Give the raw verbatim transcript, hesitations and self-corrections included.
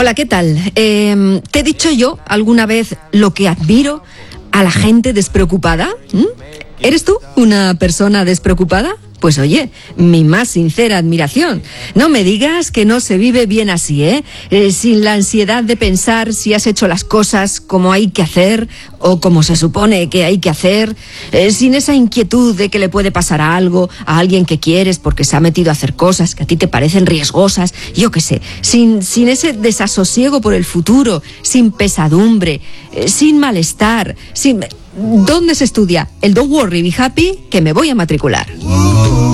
Hola, ¿qué tal? Eh, ¿Te he dicho yo alguna vez lo que admiro a la gente despreocupada? ¿Mm? ¿Eres tú una persona despreocupada? Pues oye, mi más sincera admiración. No me digas que no se vive bien así, ¿eh? eh sin la ansiedad de pensar si has hecho las cosas como hay que hacer o como se supone que hay que hacer, eh, sin esa inquietud de que le puede pasar algo a alguien que quieres porque se ha metido a hacer cosas que a ti te parecen riesgosas, yo qué sé, sin, sin ese desasosiego por el futuro, sin pesadumbre, eh, sin malestar, sin... ¿Dónde se estudia el Don't Worry, Be Happy? Que me voy a matricular.